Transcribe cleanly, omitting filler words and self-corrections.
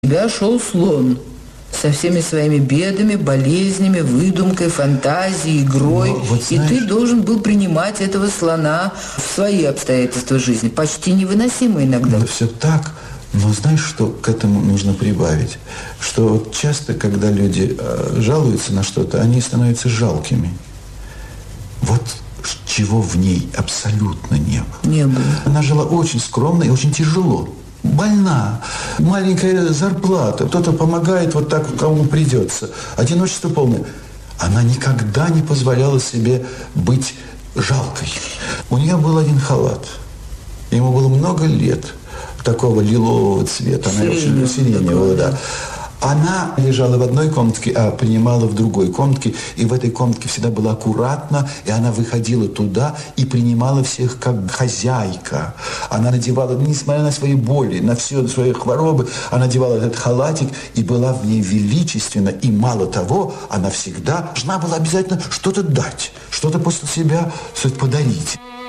тебя шел слон со всеми своими бедами, болезнями, выдумкой, фантазией, игрой. Вот знаешь, и ты должен был принимать этого слона в свои обстоятельства жизни, почти невыносимые иногда. Ну, все так. Но знаешь, что к этому нужно прибавить? Что вот часто, когда люди жалуются на что-то, они становятся жалкими. Вот чего в ней абсолютно не было. Не было. Она жила очень скромно и очень тяжело. Больна, маленькая зарплата, кто-то помогает вот так, кому придется. Одиночество полное. Она никогда не позволяла себе быть жалкой. У нее был один халат. Ему было много лет. Такого лилового цвета, она очень сиреневого, да. Она лежала в одной комнатке, а принимала в другой комнатке, и в этой комнатке всегда была аккуратно, и она выходила туда и принимала всех как хозяйка. Она надевала, несмотря на свои боли, на все свои хворобы, она надевала этот халатик и была в ней величественна, и мало того, она всегда должна была обязательно что-то дать, что-то после себя подарить.